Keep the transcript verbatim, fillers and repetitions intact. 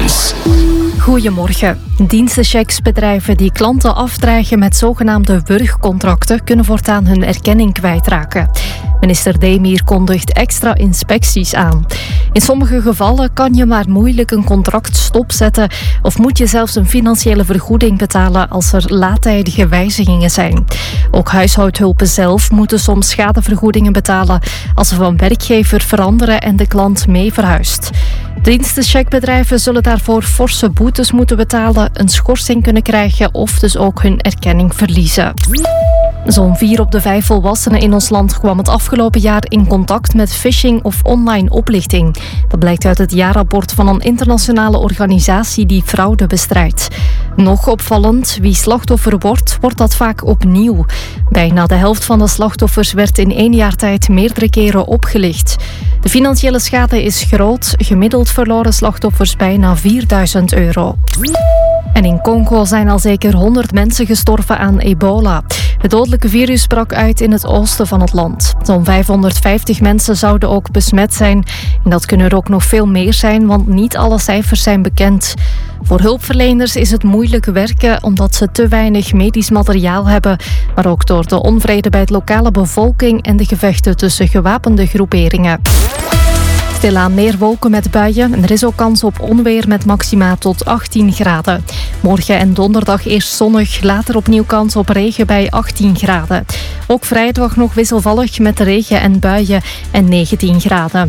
Nieuws. Goedemorgen. Dienstenchecksbedrijven die klanten afdreigen met zogenaamde wurgcontracten kunnen voortaan hun erkenning kwijtraken. Minister Demir kondigt extra inspecties aan. In sommige gevallen kan je maar moeilijk een contract stopzetten of moet je zelfs een financiële vergoeding betalen als er laattijdige wijzigingen zijn. Ook huishoudhulpen zelf moeten soms schadevergoedingen betalen als ze van werkgever veranderen en de klant mee verhuist. Dienstencheckbedrijven zullen daarvoor forse boetes moeten betalen, een schorsing kunnen krijgen of dus ook hun erkenning verliezen. Zo'n vier op de vijf volwassenen in ons land kwam het afgelopen jaar in contact met phishing of online oplichting. Dat blijkt uit het jaarrapport van een internationale organisatie die fraude bestrijdt. Nog opvallend, wie slachtoffer wordt, wordt dat vaak opnieuw. Bijna de helft van de slachtoffers werd in één jaar tijd meerdere keren opgelicht. De financiële schade is groot, gemiddeld verloren slachtoffers bijna vierduizend euro. En in Congo zijn al zeker honderd mensen gestorven aan ebola. Het dodelijke virus brak uit in het oosten van het land. Zo'n vijfhonderdvijftig mensen zouden ook besmet zijn. En dat kunnen er ook nog veel meer zijn, want niet alle cijfers zijn bekend. Voor hulpverleners is het moeilijk werken omdat ze te weinig medisch materiaal hebben, maar ook door de onvrede bij de lokale bevolking en de gevechten tussen gewapende groeperingen. Stilaan meer wolken met buien en er is ook kans op onweer met maxima tot achttien graden. Morgen en donderdag eerst zonnig, later opnieuw kans op regen bij achttien graden. Ook vrijdag nog wisselvallig met regen en buien en negentien graden.